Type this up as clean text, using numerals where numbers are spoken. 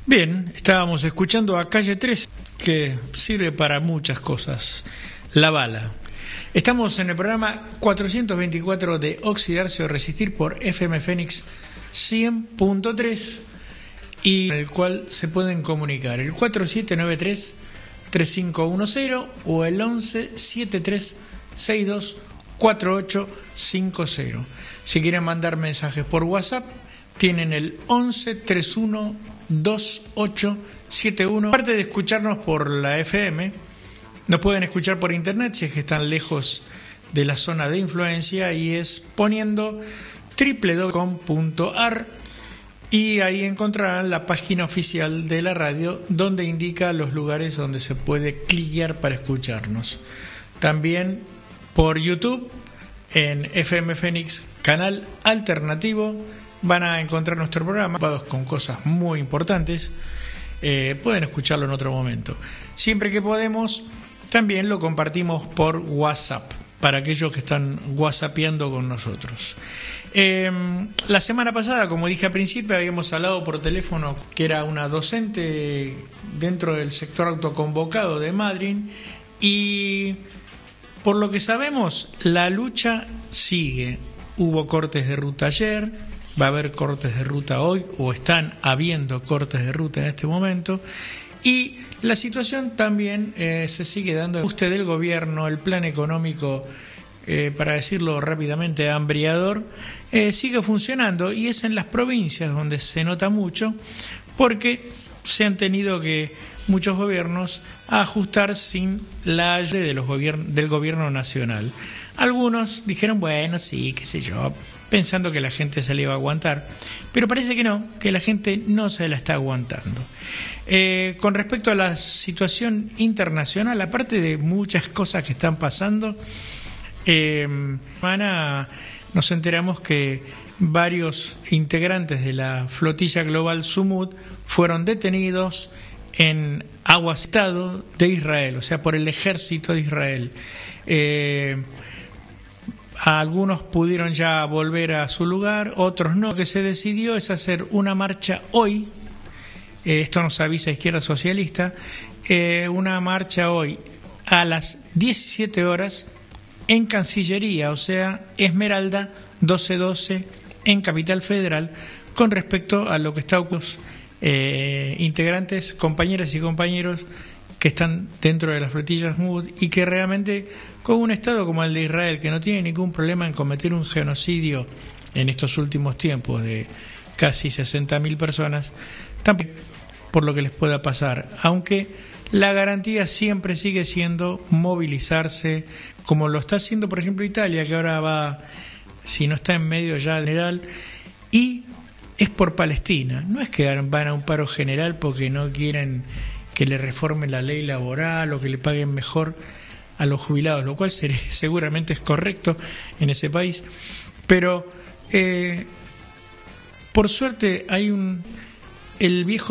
Bien, estábamos escuchando a Calle 13, que sirve para muchas cosas. La bala. Estamos en el programa 424 de Oxidarse o Resistir por FM Fénix 100.3 y en el cual se pueden comunicar el 4793-3510 o el 11-7362-4850. Si quieren mandar mensajes por WhatsApp, tienen el 11-31-2871. Aparte de escucharnos por la FM, nos pueden escuchar por internet si es que están lejos de la zona de influencia, y es poniendo www.com.ar y ahí encontrarán la página oficial de la radio donde indica los lugares donde se puede cliquear para escucharnos. También por YouTube en FM Fénix, canal alternativo, van a encontrar nuestro programa con cosas muy importantes. Pueden escucharlo en otro momento. Siempre que podemos, también lo compartimos por WhatsApp para aquellos que están whatsappeando con nosotros. La semana pasada, como dije al principio, habíamos hablado por teléfono que era una docente dentro del sector autoconvocado de Madryn, y por lo que sabemos la lucha sigue. Hubo cortes de ruta ayer, va a haber cortes de ruta hoy, o están habiendo cortes de ruta en este momento, y la situación también se sigue dando. El ajuste del gobierno, el plan económico, para decirlo rápidamente, hambriador, sigue funcionando, y es en las provincias donde se nota mucho, porque se han tenido que muchos gobiernos ajustar sin la ayuda de del gobierno nacional. Algunos dijeron, bueno, sí, qué sé yo, pensando que la gente se le iba a aguantar, pero parece que no, que la gente no se la está aguantando. Con respecto a la situación internacional, aparte de muchas cosas que están pasando, nos enteramos que varios integrantes de la flotilla global Sumud fueron detenidos en aguas Estado de Israel, o sea, por el ejército de Israel. Algunos pudieron ya volver a su lugar, otros no. Lo que se decidió es hacer una marcha hoy, esto nos avisa Izquierda Socialista, una marcha hoy a las 17 horas en Cancillería, o sea, Esmeralda 1212 en Capital Federal, con respecto a lo que está ocurriendo. Integrantes, compañeras y compañeros que están dentro de las flotillas Sumud, y que realmente, con un Estado como el de Israel, que no tiene ningún problema en cometer un genocidio en estos últimos tiempos de casi 60.000 personas, tampoco por lo que les pueda pasar, aunque la garantía siempre sigue siendo movilizarse, como lo está haciendo por ejemplo Italia, que ahora va, si no está en medio ya general, y es por Palestina. No es que van a un paro general porque no quieren que le reformen la ley laboral o que le paguen mejor a los jubilados, lo cual seguramente es correcto en ese país, pero por suerte hay el viejo